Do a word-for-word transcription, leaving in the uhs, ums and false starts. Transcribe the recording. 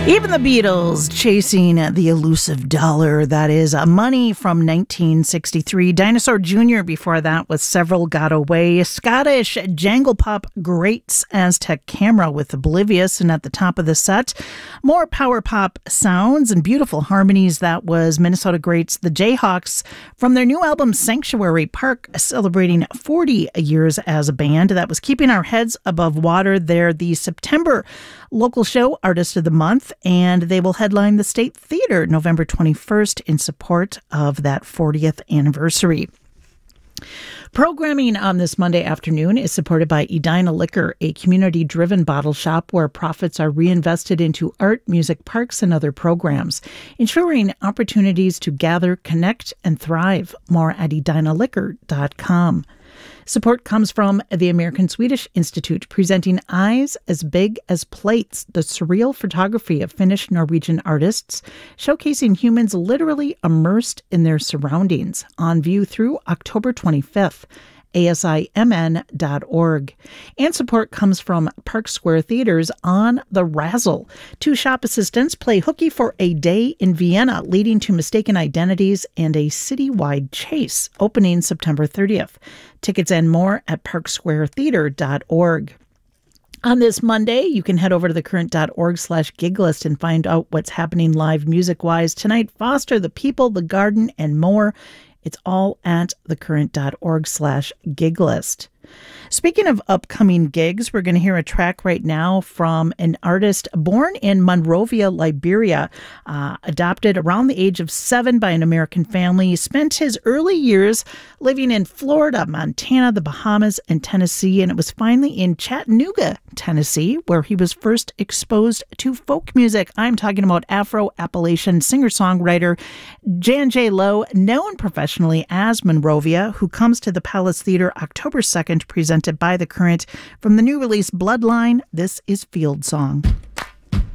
Even the Beatles chasing the elusive dollar. That is uh, Money from nineteen sixty-three. Dinosaur Junior before that with Several Got Away. Scottish jangle pop greats Aztec Camera with Oblivious. And at the top of the set, more power pop sounds and beautiful harmonies. That was Minnesota greats the Jayhawks from their new album Sanctuary Park, celebrating forty years as a band. That was Keeping Our Heads Above Water. They're the September local show Artist of the Month, and they will headline the State Theater November twenty-first in support of that fortieth anniversary. Programming on this Monday afternoon is supported by Edina Liquor, a community-driven bottle shop where profits are reinvested into art, music, parks, and other programs, ensuring opportunities to gather, connect, and thrive. More at edina liquor dot com. Support comes from the American Swedish Institute, presenting Eyes as Big as Plates, the surreal photography of Finnish Norwegian artists, showcasing humans literally immersed in their surroundings, on view through October twenty-fifth. A S I M N dot org. And support comes from Park Square Theater's On the Razzle. Two shop assistants play hooky for a day in Vienna, leading to mistaken identities and a citywide chase, opening September thirtieth. Tickets and more at park square theater dot org. On this Monday, you can head over to thecurrent.org slash gig list and find out what's happening live music-wise tonight. Foster, The People, The Garden, and more. It's all at thecurrent.org slash gig list. Speaking of upcoming gigs, we're going to hear a track right now from an artist born in Monrovia, Liberia, uh, adopted around the age of seven by an American family. He spent his early years living in Florida, Montana, the Bahamas, and Tennessee, and it was finally in Chattanooga, Tennessee, where he was first exposed to folk music. I'm talking about Afro-Appalachian singer-songwriter Jan J. Lowe, known professionally as Monrovia, who comes to the Palace Theater October second, presented by The Current. From the new release Bloodline, this is Field Song.